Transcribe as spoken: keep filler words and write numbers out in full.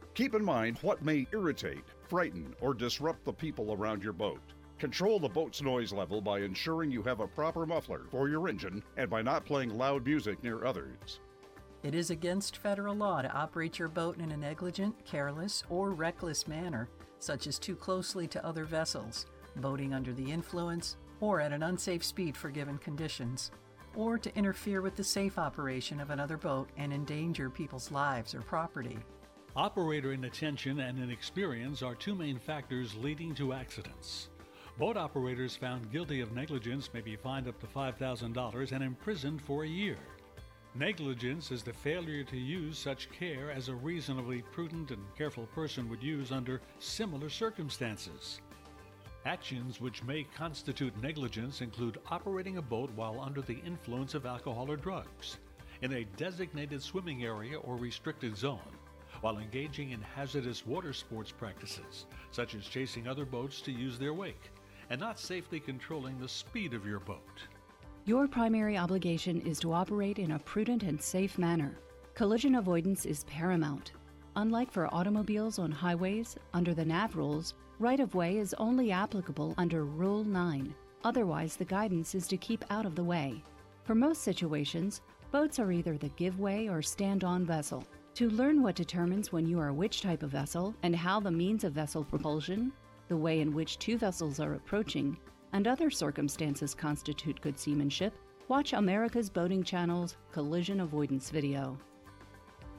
Keep in mind what may irritate, frighten, or disrupt the people around your boat. Control the boat's noise level by ensuring you have a proper muffler for your engine and by not playing loud music near others. It is against federal law to operate your boat in a negligent, careless, or reckless manner, such as too closely to other vessels, boating under the influence, or at an unsafe speed for given conditions, or to interfere with the safe operation of another boat and endanger people's lives or property. Operator inattention and inexperience are two main factors leading to accidents. Boat operators found guilty of negligence may be fined up to five thousand dollars and imprisoned for a year. Negligence is the failure to use such care as a reasonably prudent and careful person would use under similar circumstances. Actions which may constitute negligence include operating a boat while under the influence of alcohol or drugs, in a designated swimming area or restricted zone, while engaging in hazardous water sports practices, such as chasing other boats to use their wake, and not safely controlling the speed of your boat. Your primary obligation is to operate in a prudent and safe manner. Collision avoidance is paramount. Unlike for automobiles on highways, under the N A V rules, right-of-way is only applicable under Rule nine. Otherwise, the guidance is to keep out of the way. For most situations, boats are either the give-way or stand-on vessel. To learn what determines when you are which type of vessel and how the means of vessel propulsion, the way in which two vessels are approaching, and other circumstances constitute good seamanship, watch America's Boating Channel's Collision Avoidance video.